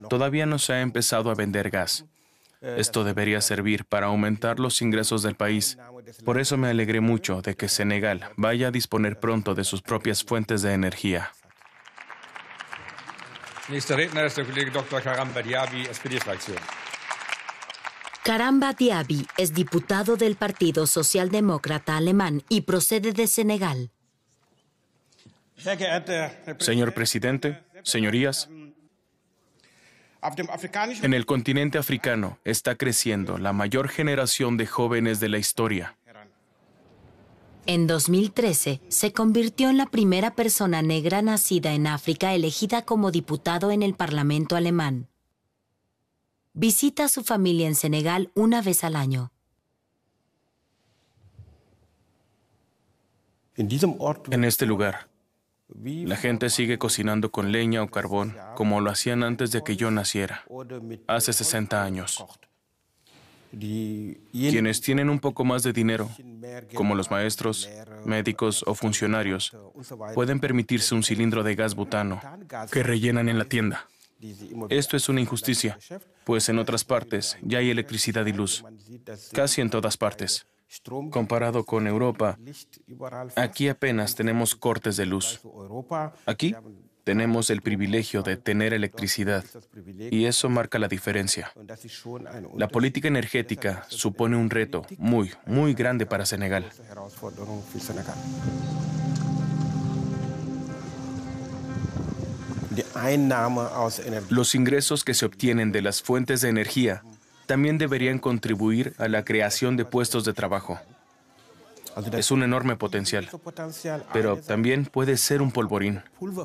Todavía no se ha empezado a vender gas. Esto debería servir para aumentar los ingresos del país. Por eso me alegré mucho de que Senegal vaya a disponer pronto de sus propias fuentes de energía. Nächster Redner ist der Kollege Dr. Karamba Diaby, SPD-Fraktion. Karamba Diaby es diputado del Partido Socialdemócrata Alemán y procede de Senegal. Señor presidente, señorías, en el continente africano está creciendo la mayor generación de jóvenes de la historia. En 2013, se convirtió en la primera persona negra nacida en África elegida como diputado en el Parlamento alemán. Visita a su familia en Senegal una vez al año. En este lugar, la gente sigue cocinando con leña o carbón como lo hacían antes de que yo naciera, hace 60 años. Quienes tienen un poco más de dinero, como los maestros, médicos o funcionarios, pueden permitirse un cilindro de gas butano que rellenan en la tienda. Esto es una injusticia, pues en otras partes ya hay electricidad y luz, casi en todas partes. Comparado con Europa, aquí apenas tenemos cortes de luz. Aquí tenemos el privilegio de tener electricidad y eso marca la diferencia. La política energética supone un reto muy, muy grande para Senegal. Los ingresos que se obtienen de las fuentes de energía también deberían contribuir a la creación de puestos de trabajo. Es un enorme potencial, pero también puede ser un polvorín.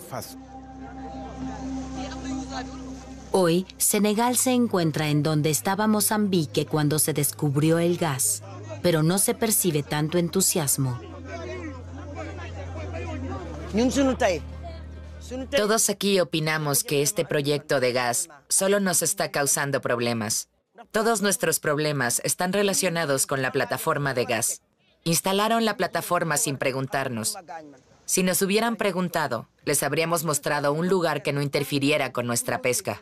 Hoy, Senegal se encuentra en donde estaba Mozambique cuando se descubrió el gas, pero no se percibe tanto entusiasmo. Todos aquí opinamos que este proyecto de gas solo nos está causando problemas. Todos nuestros problemas están relacionados con la plataforma de gas. Instalaron la plataforma sin preguntarnos. Si nos hubieran preguntado, les habríamos mostrado un lugar que no interfiriera con nuestra pesca.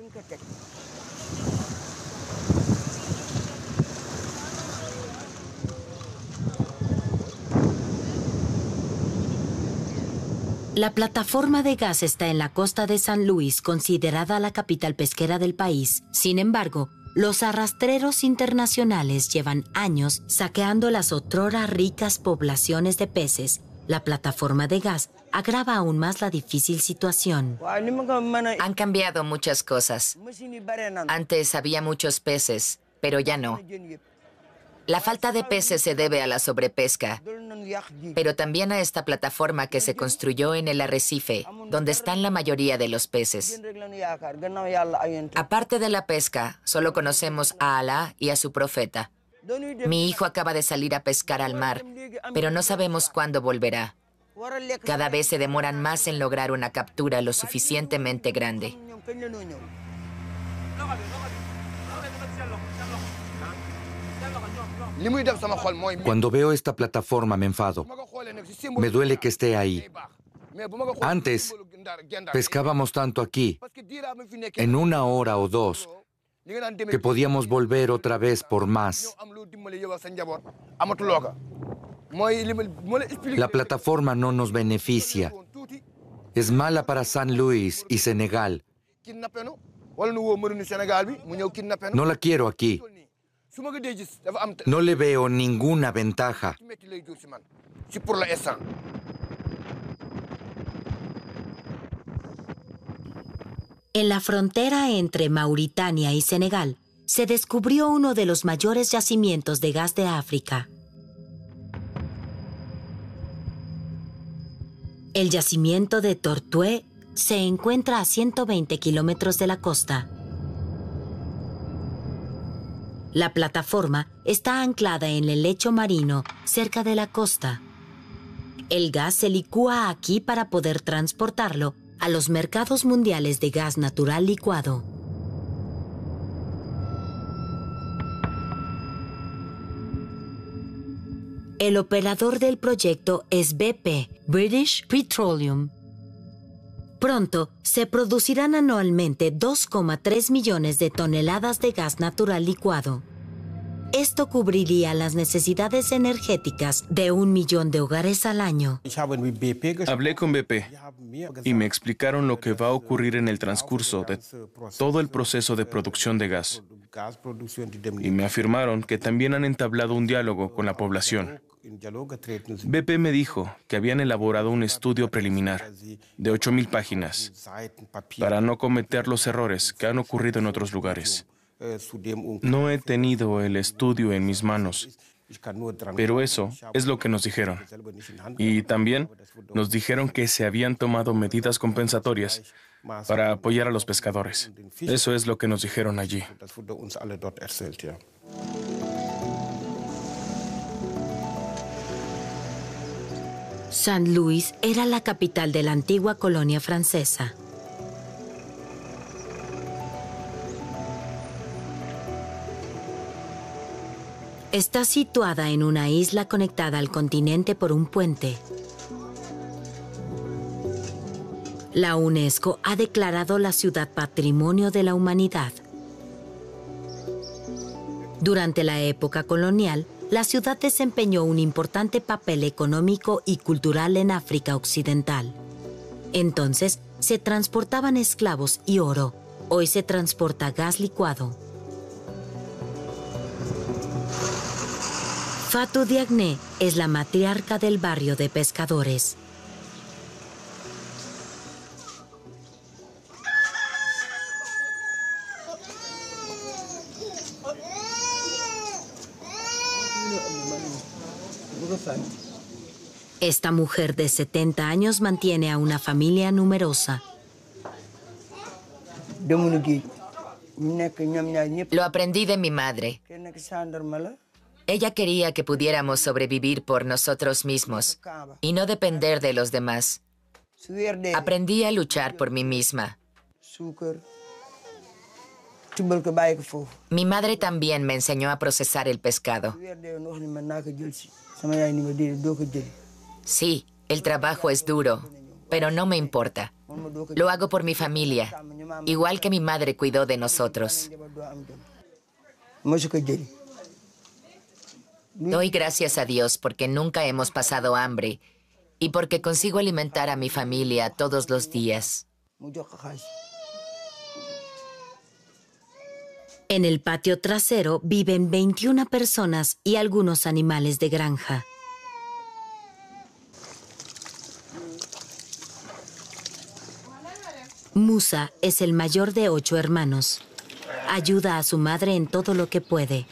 La plataforma de gas está en la costa de San Luis, considerada la capital pesquera del país. Sin embargo, los arrastreros internacionales llevan años saqueando las otrora ricas poblaciones de peces. La plataforma de gas agrava aún más la difícil situación. Han cambiado muchas cosas. Antes había muchos peces, pero ya no. La falta de peces se debe a la sobrepesca, pero también a esta plataforma que se construyó en el arrecife, donde están la mayoría de los peces. Aparte de la pesca, solo conocemos a Alá y a su profeta. Mi hijo acaba de salir a pescar al mar, pero no sabemos cuándo volverá. Cada vez se demoran más en lograr una captura lo suficientemente grande. Cuando veo esta plataforma me enfado. Me duele que esté ahí. Antes, pescábamos tanto aquí, en 1 hora o 2, que podíamos volver otra vez por más. La plataforma no nos beneficia. Es mala para San Luis y Senegal. No la quiero aquí. No le veo ninguna ventaja. En la frontera entre Mauritania y Senegal, se descubrió uno de los mayores yacimientos de gas de África. El yacimiento de Tortue se encuentra a 120 kilómetros de la costa. La plataforma está anclada en el lecho marino cerca de la costa. El gas se licúa aquí para poder transportarlo a los mercados mundiales de gas natural licuado. El operador del proyecto es BP, British Petroleum. Pronto, se producirán anualmente 2,3 millones de toneladas de gas natural licuado. Esto cubriría las necesidades energéticas de 1 millón de hogares al año. Hablé con BP y me explicaron lo que va a ocurrir en el transcurso de todo el proceso de producción de gas. Y me afirmaron que también han entablado un diálogo con la población. BP me dijo que habían elaborado un estudio preliminar de 8,000 páginas para no cometer los errores que han ocurrido en otros lugares. No he tenido el estudio en mis manos, pero eso es lo que nos dijeron. Y también nos dijeron que se habían tomado medidas compensatorias para apoyar a los pescadores. Eso es lo que nos dijeron allí. St. Louis era la capital de la antigua colonia francesa. Está situada en una isla conectada al continente por un puente. La UNESCO ha declarado la ciudad Patrimonio de la Humanidad. Durante la época colonial, la ciudad desempeñó un importante papel económico y cultural en África Occidental. Entonces, se transportaban esclavos y oro. Hoy se transporta gas licuado. Fatou Diagne es la matriarca del barrio de pescadores. Esta mujer de 70 años mantiene a una familia numerosa. Lo aprendí de mi madre. Ella quería que pudiéramos sobrevivir por nosotros mismos y no depender de los demás. Aprendí a luchar por mí misma. Mi madre también me enseñó a procesar el pescado. Sí, el trabajo es duro, pero no me importa. Lo hago por mi familia, igual que mi madre cuidó de nosotros. Doy gracias a Dios porque nunca hemos pasado hambre y porque consigo alimentar a mi familia todos los días. En el patio trasero viven 21 personas y algunos animales de granja. Musa es el mayor de 8 hermanos. Ayuda a su madre en todo lo que puede.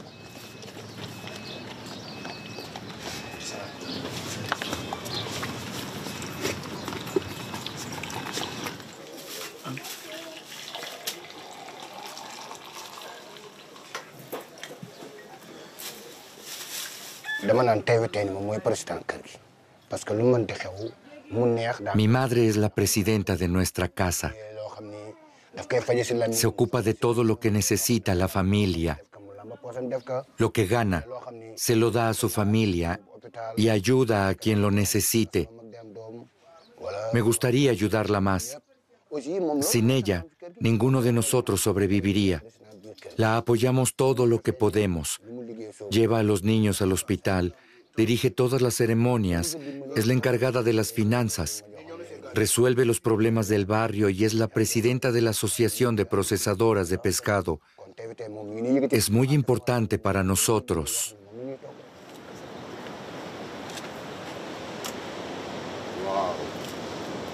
Mi madre es la presidenta de nuestra casa. Se ocupa de todo lo que necesita la familia. Lo que gana, se lo da a su familia y ayuda a quien lo necesite. Me gustaría ayudarla más. Sin ella, ninguno de nosotros sobreviviría. La apoyamos todo lo que podemos. Lleva a los niños al hospital, dirige todas las ceremonias, es la encargada de las finanzas, resuelve los problemas del barrio y es la presidenta de la Asociación de Procesadoras de Pescado. Es muy importante para nosotros. Wow.